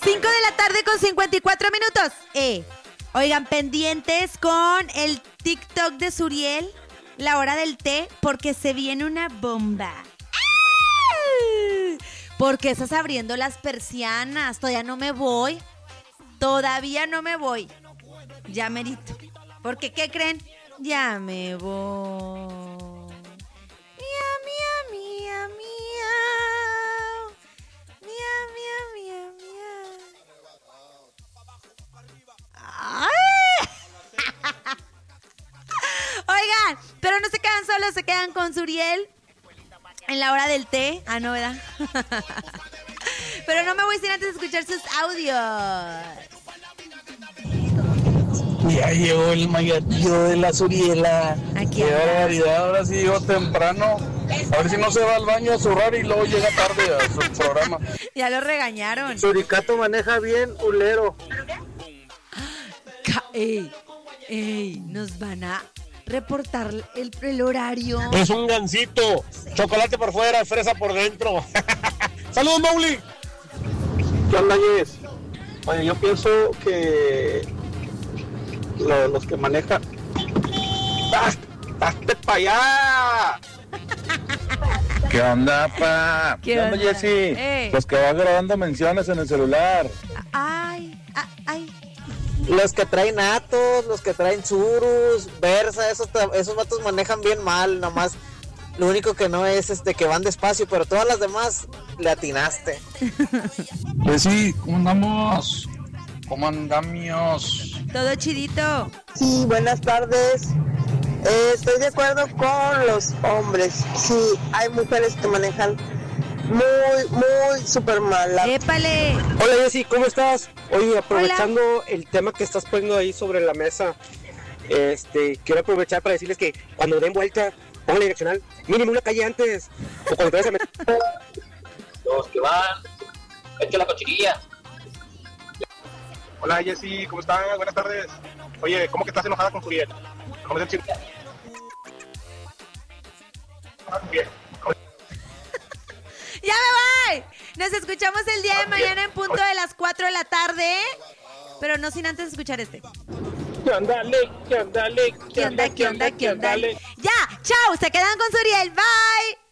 5:54 PM. Oigan, pendientes con el TikTok de Suriel, la hora del té, porque se viene una bomba. ¡Ah! ¿Por qué estás abriendo las persianas? Todavía no me voy. Ya merito. Porque, ¿qué creen? Ya me voy. Mia, mia, mia, miau. Mia, mia, mia, miau. ¡Ay! Oigan, pero no se quedan solos, se quedan con Suriel en la hora del té. Ah, no, ¿verdad? Pero no me voy sin antes escuchar sus audios. Ya llegó el mayatillo de la Suriela. Aquí Qué anda. barbaridad, ahora sí llegó temprano. A ver si no se va al baño a zurrar y luego llega tarde a su programa. Ya lo regañaron. Suricato maneja bien, ulero. Ey, nos van a reportar el horario. Es un gansito. Chocolate por fuera, fresa por dentro. ¡Saludos, Mauli! ¿Qué onda, Yes? Oye, yo pienso que los que manejan... ¡Hazte para allá! ¿Qué onda, pa? ¿Qué onda? Jessy? Los que van grabando menciones en el celular. Ay. Los que traen Atos, los que traen Surus, Versa, esos vatos manejan bien mal, nomás. Lo único que no es que van despacio, pero todas las demás le atinaste. Pues sí, ¿cómo andamos? ¿Cómo andamos? Todo chidito. Sí, buenas tardes. Estoy de acuerdo con los hombres. Sí, hay mujeres que manejan muy súper mal. ¡Épale! Hola, Jessy, ¿cómo estás? Oye, aprovechando el tema que estás poniendo ahí sobre la mesa, quiero aprovechar para decirles que cuando den vuelta, pongan la direccional, mínimo una calle antes, o cuando te vayas a meter. Los que van, echa la cochinilla. Hola, Jessy, ¿cómo están? Buenas tardes. Oye, ¿cómo que estás enojada con Suriel? ¿Cómo es el chiste? Bien. ¡Ya me voy! Nos escuchamos el día de mañana en punto de las 4 de la tarde. Pero no sin antes escuchar este. ¿Qué onda, Le? ¿Qué onda, Le? ¿Qué onda? Ya, chao, se quedan con Suriel. Bye.